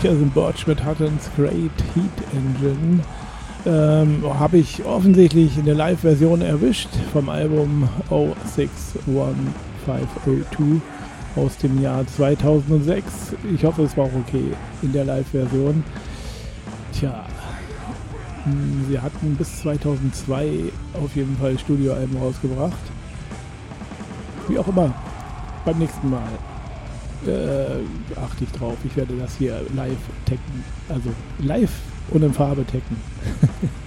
Kirsten Birch mit Hutton's Great Heat Engine. Habe ich offensichtlich eine Live-Version erwischt vom Album 061502 aus dem Jahr 2006. Ich hoffe, es war auch okay in der Live-Version. Tja, sie hatten bis 2002 auf jeden Fall Studioalben rausgebracht. Wie auch immer, beim nächsten Mal achte ich drauf. Ich werde das hier live taggen, also live und in Farbe taggen.